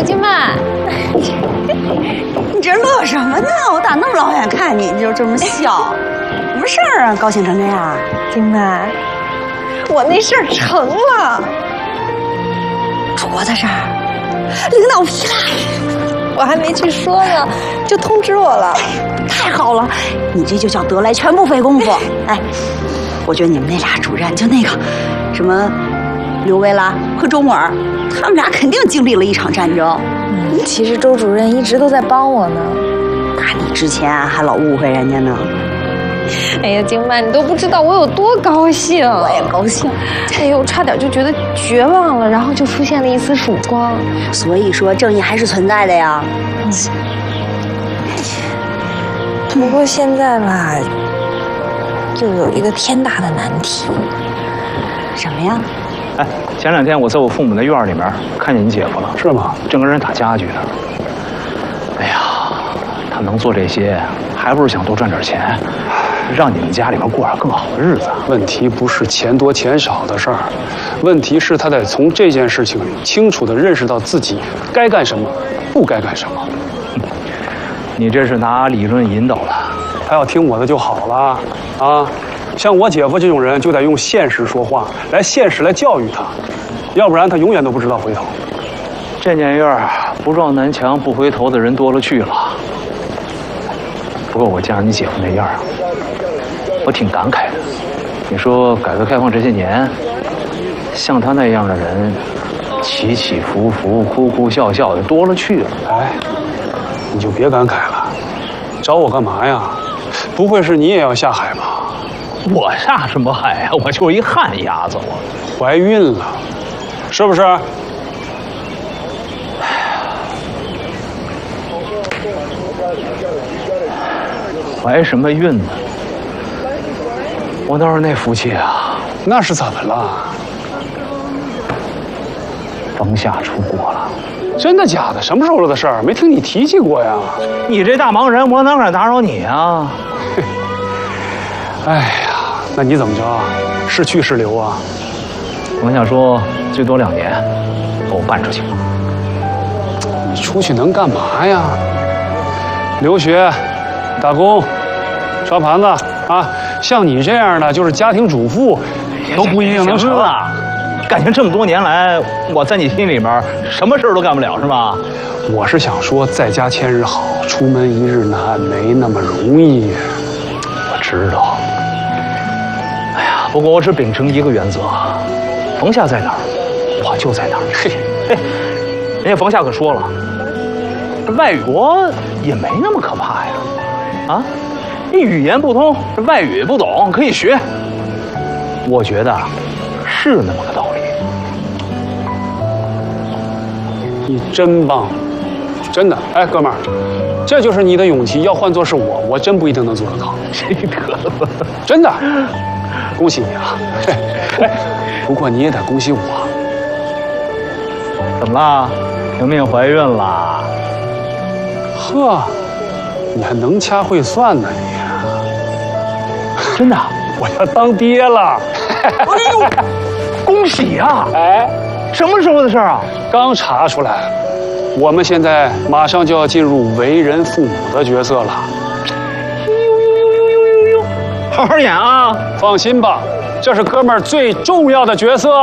金曼， 你这乐什么呢？我打那么老远看你，你就这么笑，什么事儿啊？高兴成这样？ 金曼，我那事儿成了。 出国的事儿，领导批了， 我还没去说呢，就通知我了。 太好了，你这就叫得来全不费工夫。哎，我觉得你们那俩主任，就那个什么刘维拉和周沫儿，他们俩肯定经历了一场战争。 其实周主任一直都在帮我呢。 那你之前还老误会人家呢。 哎呀，金曼，你都不知道我有多高兴。 我也高兴。 哎呦，差点就觉得绝望了，然后就出现了一丝曙光。 所以说，正义还是存在的呀。 不过现在吧，就有一个天大的难题。 什么呀？ 哎，前2天我在我父母那院里面看见你姐夫了，是吗？正跟人打家具呢。哎呀，他能做这些，还不是想多赚点钱，让你们家里边过上更好的日子。 问题不是钱多钱少的事儿，问题是他得从这件事情里清楚地认识到自己该干什么，不该干什么。 你这是拿理论引导了， 他要听我的就好了啊！像我姐夫这种人，就得用现实说话，现实来教育他，要不然他永远都不知道回头。 这年月不撞南墙不回头的人多了去了。不过我见着你姐夫那样啊，我挺感慨的。你说改革开放这些年，像他那样的人，起起伏伏、哭哭笑笑的多了去了。 哎，你就别感慨了，找我干嘛呀？不会是你也要下海吧？ 我下什么海呀？我就一旱鸭子，我怀孕了，是不是？ 怀什么孕呢？我哪有那福气啊？ 那是怎么了？ 冯夏出国了。 真的假的？什么时候的事儿？没听你提起过呀。 你这大忙人，我哪敢打扰你啊？ 哎呀，那你怎么着啊？是去是留啊？ 冯夏说最多2年，把我办出去。 你出去能干嘛呀？留学、打工、刷盘子啊！像你这样的，就是家庭主妇，都不一定能成了。感情这么多年来，我在你心里面什么事儿都干不了，是吧？ 我是想说，在家千日好，出门一日难，没那么容易。 我知道。哎呀，不过我只秉承一个原则：冯夏在哪儿，我就在哪儿。嘿，人家冯夏可说了，外语国也没那么可怕呀。啊，你语言不通，外语不懂，可以学。我觉得是那么个道理。 你真棒，真的。哎，哥们儿，这就是你的勇气。要换作是我，我真不一定能做得到。 谁得？ 真的，恭喜你啊！哎，不过你也得恭喜我。 怎么啦？婷婷怀孕了？ 呵，你还能掐会算呢你。 真的， 我要当爹了。 哎呦，恭喜啊！ 哎， 什么时候的事啊？ 刚查出来，我们现在马上就要进入为人父母的角色了。 好好演啊！ 放心吧，这是哥们儿最重要的角色。